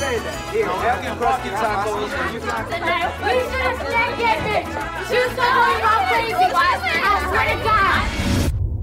Here, have your barbecue tacos. We should have said get this.